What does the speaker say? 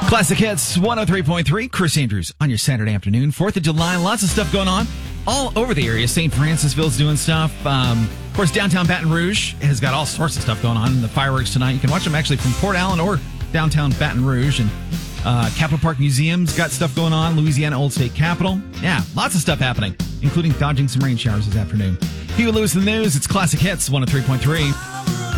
Classic Hits 103.3. Chris Andrews on your Saturday afternoon. 4th of July. Lots of stuff going on all over the area. St. Francisville's doing stuff. Of course, downtown Baton Rouge has got all sorts of stuff going on. The fireworks tonight. You can watch them actually from Port Allen or downtown Baton Rouge. And Capitol Park Museum's got stuff going on. Louisiana Old State Capitol. Yeah, lots of stuff happening, including dodging some rain showers this afternoon. Huey Lewis in the news. It's Classic Hits 103.3.